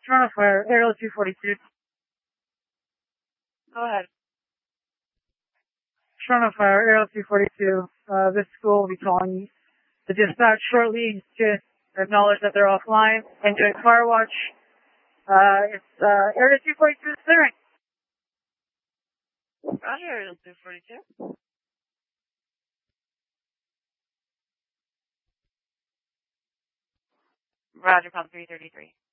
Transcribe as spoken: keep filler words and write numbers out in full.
Toronto Fire, Aerial two forty-two. Go ahead. Toronto Fire, Aerial two forty-two. Uh, this school will be calling the dispatch shortly to acknowledge that they're offline and doing fire watch. Uh, it's, uh, Area two forty-two is clearing. Roger, Area two forty-two. Roger, Pump three thirty-three.